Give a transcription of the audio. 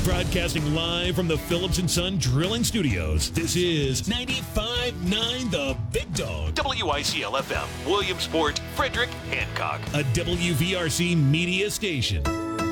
Broadcasting live from the Phillips & Son Drilling Studios, this is 95.9 The Big Dog. WICL FM, Williamsport, Frederick, Hancock. A WVRC media station.